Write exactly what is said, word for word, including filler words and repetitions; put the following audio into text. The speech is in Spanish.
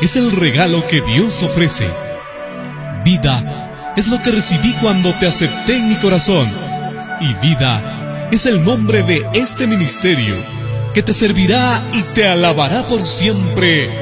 es el regalo que Dios ofrece. Vida es lo que recibí cuando te acepté en mi corazón. Y vida es el nombre de este ministerio que te servirá y te alabará por siempre.